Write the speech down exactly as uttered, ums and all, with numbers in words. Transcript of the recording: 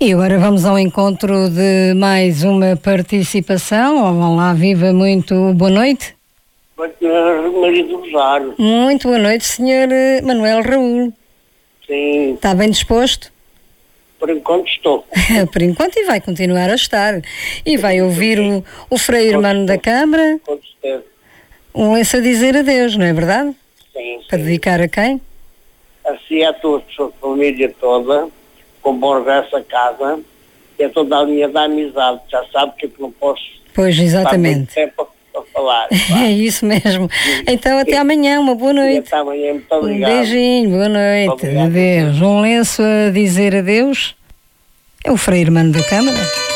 E agora vamos ao encontro de mais uma participação. Olá, viva, muito boa noite. Maria do Rosário. Muito boa noite, senhor Manuel Raul. Sim. Está bem disposto? Por enquanto estou. Por enquanto, e vai continuar a estar. E vai ouvir o, o Frei Irmão da Câmara, Com certeza. um lenço a dizer adeus, não é verdade? Sim, Para sim. dedicar a quem? Assim a tua, sua família toda, com bom essa casa, e a toda a linha da amizade. Já sabe que eu não posso Pois, estar muito exatamente. tempo a falar. É isso mesmo. Então, até amanhã, uma boa E noite. até amanhã, muito Um obrigado. beijinho, boa noite. Obrigado. Adeus. Um lenço a dizer adeus. É o Frei Irmão da Câmara.